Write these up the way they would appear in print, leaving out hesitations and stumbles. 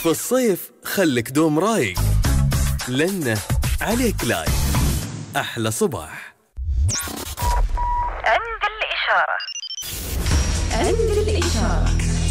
في الصيف خلك دوم رايق، لأنه عليك لايك أحلى صباح. عند الإشارة. عند الإشارة.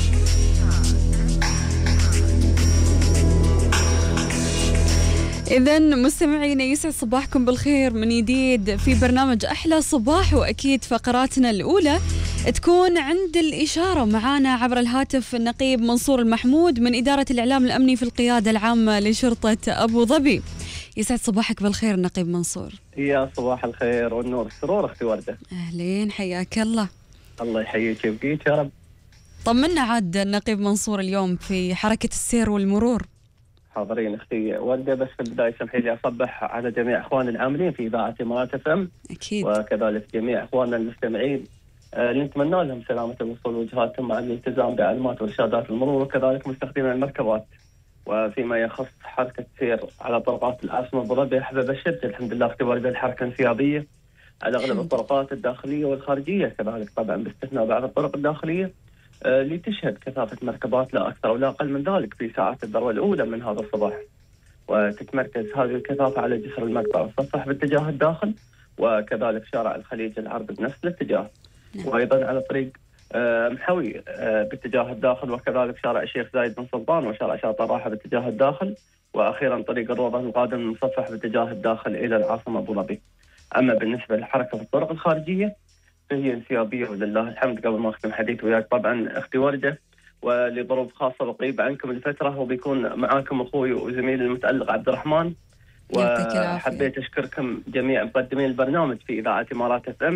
إذن مستمعينا يسعد صباحكم بالخير من جديد في برنامج أحلى صباح، وأكيد فقراتنا الأولى تكون عند الإشارة. معانا عبر الهاتف النقيب منصور المحمود من إدارة الإعلام الأمني في القيادة العامة لشرطة أبو ظبي. يسعد صباحك بالخير نقيب منصور. يا صباح الخير والنور السرور أختي وردة. أهلين، حياك الله. الله يحييك ويبقيك يا رب. طمنا عاد النقيب منصور اليوم في حركة السير والمرور. حاضرين أختي وردة، بس في البداية سمحي لي أصبح على جميع إخواننا العاملين في إذاعة إمارات FM، أكيد، وكذلك جميع إخواننا المستمعين اللي نتمنى لهم سلامة الوصول وجهاتهم مع الالتزام بتعليمات وإرشادات المرور، وكذلك مستخدمين المركبات. وفيما يخص حركة السير على طرقات العاصمة أبو ظبي، أحب أبشرك الحمد لله أختي وردة الحركة انسيابية على أغلب الطرقات الداخلية والخارجية، كذلك طبعا باستثناء بعض الطرق الداخلية لتشهد كثافة مركبات لا أكثر ولا أقل من ذلك في ساعات الذروة الأولى من هذا الصباح، وتتمركز هذه الكثافة على جسر المقطع والصفح باتجاه الداخل، وكذلك شارع الخليج العرض بنفس الاتجاه، وأيضا على طريق محوي باتجاه الداخل، وكذلك شارع الشيخ زايد بن سلطان وشارع شاطئ الراحة باتجاه الداخل، وأخيرا طريق الروضة القادم المصفح باتجاه الداخل إلى العاصمة أبو ظبي. أما بالنسبة للحركة في الطرق الخارجية فهي انسيابية ولله الحمد. قبل ما أختم حديث وياك طبعا أختي وردة، ولظروف خاصة بغيب عنكم الفترة، وبيكون معاكم أخوي وزميلي المتألق عبد الرحمن، وحبيت أشكركم جميع مقدمين البرنامج في إذاعة إمارات FM.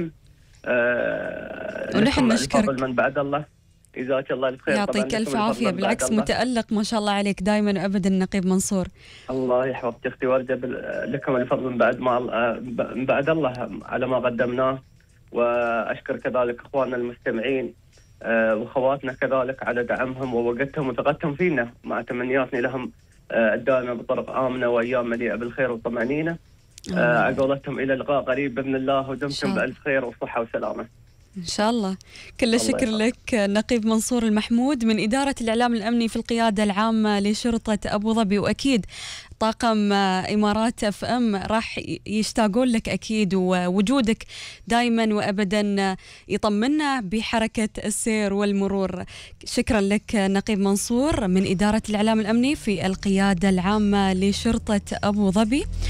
ونحن نشكرك من بعد الله، جزاك الله الخير. يعطيك ألف عافية، بالعكس متألق ما شاء الله عليك دائما وأبدا النقيب منصور. الله يحفظك أختي وردة، لكم الفضل من بعد الله على ما قدمناه، وأشكر كذلك إخواننا المستمعين وأخواتنا كذلك على دعمهم ووقتهم وثقتهم فينا، مع تمنياتنا لهم الدائمة بطرق آمنة وأيام مليئة بالخير والطمأنينة. عقولتهم إلى اللقاء قريب بإذن الله، ودمتم بألف خير وصحة وسلامة إن شاء الله. كل الشكر لك نقيب منصور المحمود من إدارة الإعلام الأمني في القيادة العامة لشرطة أبو ظبي، وأكيد طاقم إمارات FM راح يشتاقون لك أكيد، ووجودك دائما وأبدا يطمنا بحركة السير والمرور. شكرا لك نقيب منصور من إدارة الإعلام الأمني في القيادة العامة لشرطة أبو ظبي.